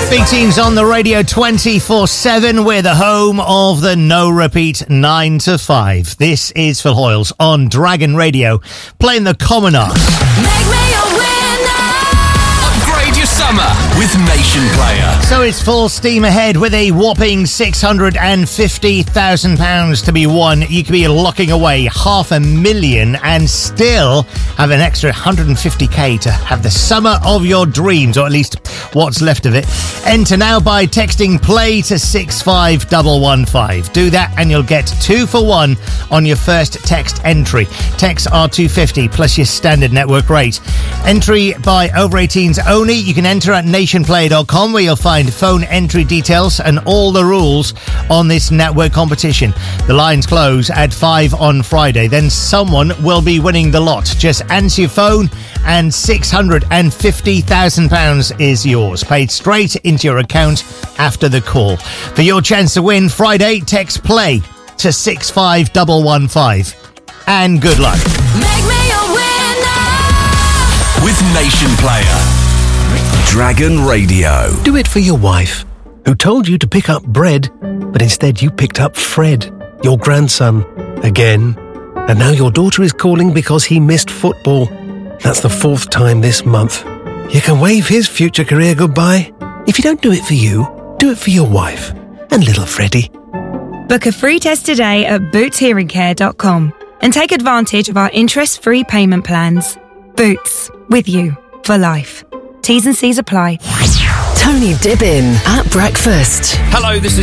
Big Teams on the radio 24/7. We're the home of the no repeat 9 to 5. This is Phil Hoyles on Dragon Radio, playing the Commoner. Make me a winner. Upgrade your summer with Nation Player. So it's full steam ahead with a whopping £650,000 to be won. You could be locking away $500,000 and still have an extra 150k to have the summer of your dreams, or at least what's left of it. Enter now by texting play to 65115. Do that and you'll get 2 for 1 on your first text entry. Texts are $2.50 plus your standard network rate. Entry by over 18s only. You can enter at nationplayer.com, where you'll find phone entry details and all the rules on this network competition. The lines close at 5 on Friday. Then someone will be winning the lot. Just answer your phone and £650,000 is yours, paid straight into your account after the call. For your chance to win Friday, text play to 65115. And good luck. Make me a winner. With Nation Player. Dragon Radio. Do it for your wife, who told you to pick up bread, but instead you picked up Fred, your grandson, again. And now your daughter is calling because he missed football. That's the 4th time this month. You can wave his future career goodbye. If you don't do it for you, do it for your wife and little Freddie. Book a free test today at bootshearingcare.com and take advantage of our interest-free payment plans. Boots, with you for life. T's and C's apply. Tony Dibbin at breakfast. Hello, this is